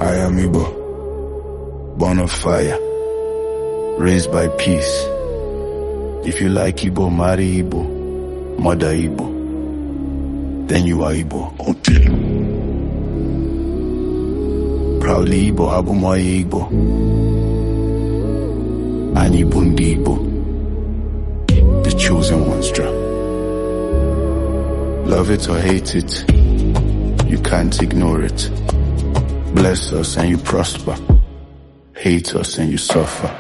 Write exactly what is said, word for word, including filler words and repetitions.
I am Igbo, born of fire, raised by peace. If you like Igbo, marry Igbo, mother Igbo, then you are Igbo. Okay. Proudly Igbo, Abumoye Igbo, and Ibundi Igbo, the chosen ones drum. Love it or hate it, you can't ignore it. Bless us and you prosper, hate us and you suffer.